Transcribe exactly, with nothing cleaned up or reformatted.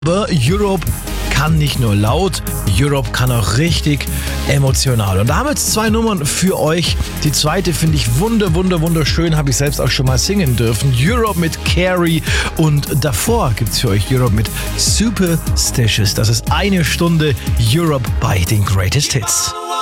Aber Europe kann nicht nur laut, Europe kann auch richtig emotional. Und da haben wir jetzt zwei Nummern für euch. Die zweite finde ich wunder, wunder, wunderschön. Habe ich selbst auch schon mal singen dürfen. Europe mit Carrie. Und davor gibt es für euch Europe mit Superstitious. Das ist eine Stunde Europe bei den Greatest Hits.